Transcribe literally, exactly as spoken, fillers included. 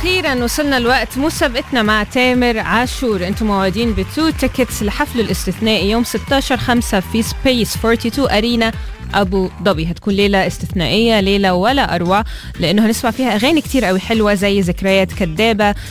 واخيرا وصلنا الوقت مسابقتنا مع تامر عاشور. انتم موعدين بتو تيكتس لحفله الاستثنائي يوم ستاشر خمسة في سبيس اثنين وأربعين أرينا أبو ظبي. هتكون ليلة استثنائية، ليلة ولا أروع، لأنه هنسمع فيها أغاني كتير قوي حلوة زي ذكريات كدابة،